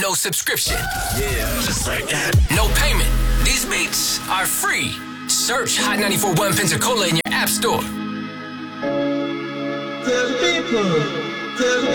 no subscription. Yeah, just like that. No payment. These beats are free. Search Hot 94.1 Pensacola in your app store. Tell the people.